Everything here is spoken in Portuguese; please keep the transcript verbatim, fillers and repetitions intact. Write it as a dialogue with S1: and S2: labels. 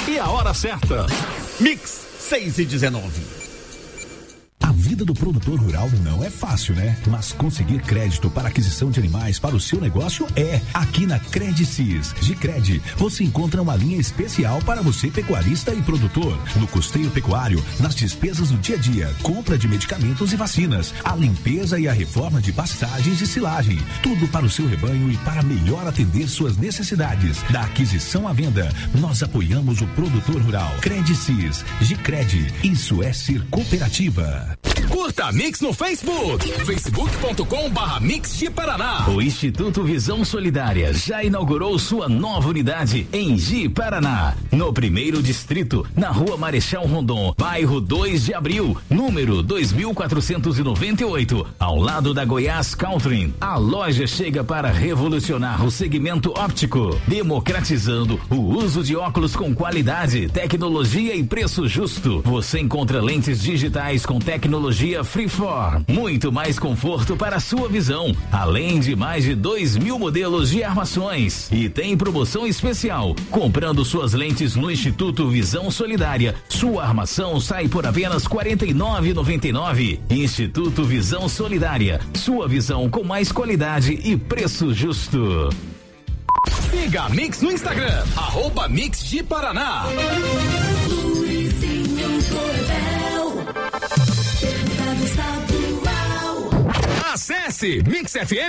S1: e a hora certa. Mix seis e dezenove.
S2: A vida do produtor rural não é fácil, né? Mas conseguir crédito para aquisição de animais para o seu negócio é. Aqui na Credicis Gicred, você encontra uma linha especial para você pecuarista e produtor. No custeio pecuário, nas despesas do dia a dia, compra de medicamentos e vacinas, a limpeza e a reforma de pastagens e silagem. Tudo para o seu rebanho e para melhor atender suas necessidades. Da aquisição à venda, nós apoiamos o produtor rural. Credicis Gicred, isso é ser cooperativa.
S1: Curta a Mix no Facebook, facebook ponto com barra Mix de Paraná.
S3: O Instituto Visão Solidária já inaugurou sua nova unidade em Ji, Paraná, no primeiro distrito, na rua Marechal Rondon, bairro dois de abril, número dois mil quatrocentos e noventa e oito, ao lado da Goiás Country. A loja chega para revolucionar o segmento óptico, democratizando o uso de óculos com qualidade, tecnologia e preço justo. Você encontra lentes digitais com tecnologia Freeform, muito mais conforto para a sua visão, além de mais de dois mil modelos de armações. E tem promoção especial: comprando suas lentes no Instituto Visão Solidária, sua armação sai por apenas quarenta e nove reais e noventa e nove centavos. Instituto Visão Solidária, sua visão com mais qualidade e preço justo.
S1: Siga a Mix no Instagram, arroba Mix de Paraná. Acesse Mix F M.